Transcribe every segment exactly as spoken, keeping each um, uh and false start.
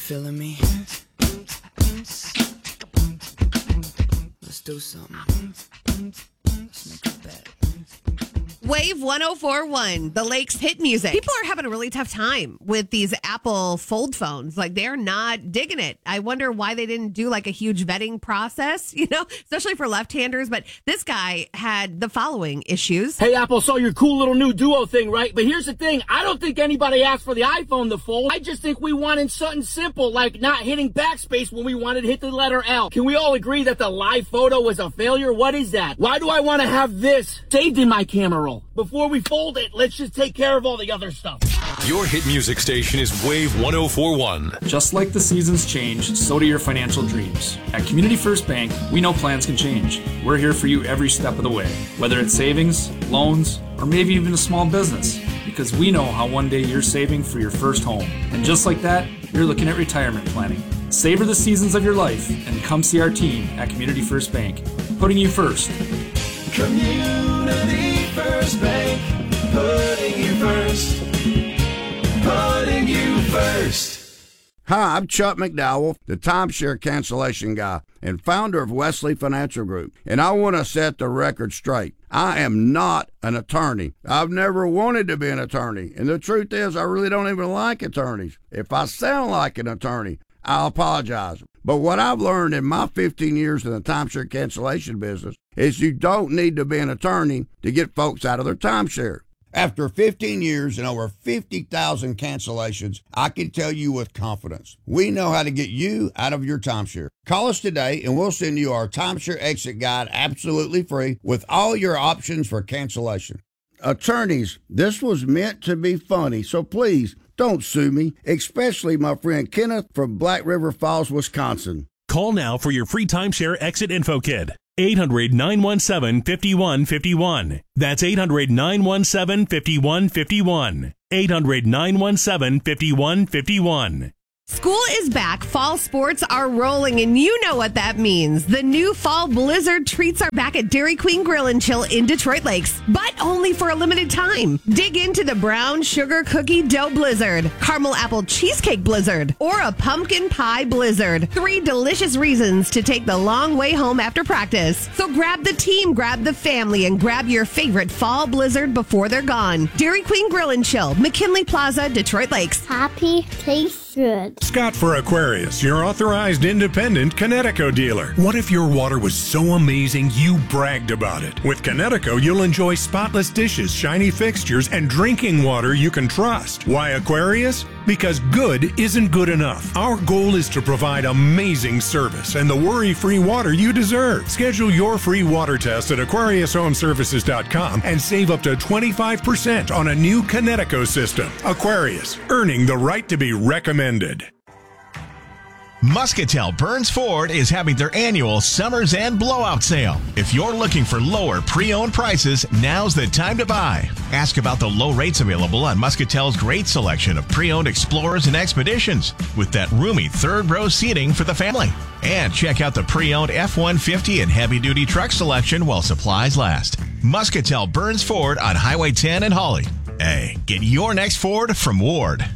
feeling me? Let's do something. Let's make a bet. Wave one oh four point one, the Lakes hit music. People are having a really tough time with these Apple fold phones. Like, they're not digging it. I wonder why they didn't do like a huge vetting process, you know, especially for left-handers. But this guy had the following issues. Hey, Apple, saw your cool little new Duo thing, right? But here's the thing. I don't think anybody asked for the iPhone to fold. I just think we wanted something simple, like not hitting backspace when we wanted to hit the letter L. Can we all agree that the live photo was a failure? What is that? Why do I want to have this saved in my camera roll? Before we fold it, let's just take care of all the other stuff. Your hit music station is Wave one oh four point one. Just like the seasons change, so do your financial dreams. At Community First Bank, we know plans can change. We're here for you every step of the way, whether it's savings, loans, or maybe even a small business, because we know how one day you're saving for your first home. And just like that, you're looking at retirement planning. Savor the seasons of your life and come see our team at Community First Bank, putting you first. Community First Bank, putting you first, putting you first. Hi, I'm Chuck McDowell, the timeshare cancellation guy and founder of Wesley Financial Group, and I want to set the record straight. I am not an attorney. I've never wanted to be an attorney, and the truth is I really don't even like attorneys. If I sound like an attorney, I'll apologize. But what I've learned in my fifteen years in the timeshare cancellation business is you don't need to be an attorney to get folks out of their timeshare. After fifteen years and over fifty thousand cancellations, I can tell you with confidence, we know how to get you out of your timeshare. Call us today and we'll send you our timeshare exit guide absolutely free with all your options for cancellation. Attorneys, this was meant to be funny, so please don't sue me, especially my friend Kenneth from Black River Falls, Wisconsin. Call now for your free timeshare exit info kit. eight hundred, nine one seven, five one five one. That's eight hundred, nine one seven, five one five one. eight hundred, nine one seven, five one five one. School is back, fall sports are rolling, and you know what that means. The new fall blizzard treats are back at Dairy Queen Grill and Chill in Detroit Lakes, but only for a limited time. Dig into the brown sugar cookie dough blizzard, caramel apple cheesecake blizzard, or a pumpkin pie blizzard. Three delicious reasons to take the long way home after practice. So grab the team, grab the family, and grab your favorite fall blizzard before they're gone. Dairy Queen Grill and Chill, McKinley Plaza, Detroit Lakes. Happy, tastes good. Scott for Aquarius, your authorized independent Connecticut dealer. What if your water was so amazing you bragged about it? With Connecticut, you'll enjoy spotless dishes, shiny fixtures, and drinking water you can trust. Why Aquarius? Because good isn't good enough. Our goal is to provide amazing service and the worry-free water you deserve. Schedule your free water test at Aquarius Home Services dot com and save up to twenty-five percent on a new Connecticut system. Aquarius, earning the right to be recommended. Muscatel Burns Ford is having their annual Summer's End Blowout Sale. If you're looking for lower pre-owned prices, now's the time to buy. Ask about the low rates available on Muscatel's great selection of pre-owned Explorers and Expeditions with that roomy third row seating for the family. And check out the pre-owned F one fifty and heavy-duty truck selection while supplies last. Muscatel Burns Ford on Highway ten in Hawley. Hey, get your next Ford from Ward.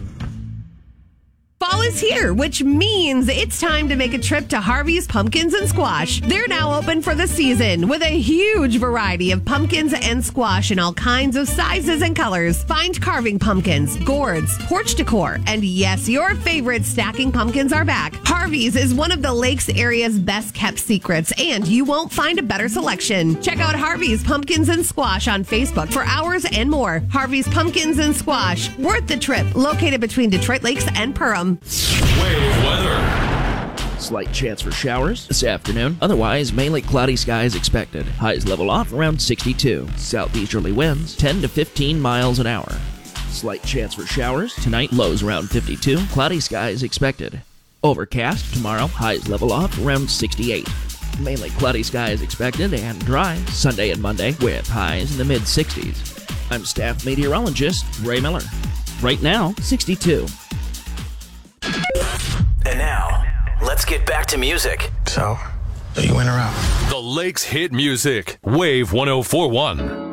Fall is here, which means it's time to make a trip to Harvey's Pumpkins and Squash. They're now open for the season with a huge variety of pumpkins and squash in all kinds of sizes and colors. Find carving pumpkins, gourds, porch decor, and yes, your favorite stacking pumpkins are back. Harvey's is one of the Lakes area's best kept secrets, and you won't find a better selection. Check out Harvey's Pumpkins and Squash on Facebook for hours and more. Harvey's Pumpkins and Squash, worth the trip, located between Detroit Lakes and Perham. Wave weather. Slight chance for showers this afternoon. Otherwise, mainly cloudy skies expected. Highs level off around sixty-two. Southeasterly winds ten to fifteen miles an hour. Slight chance for showers tonight. Lows around fifty-two. Cloudy skies expected. Overcast tomorrow. Highs level off around sixty-eight. Mainly cloudy skies expected and dry Sunday and Monday with highs in the mid sixties. I'm staff meteorologist Ray Miller. Right now, sixty-two. And now, let's get back to music. So, do you win or out? The Lakes hit music. Wave one oh four point one.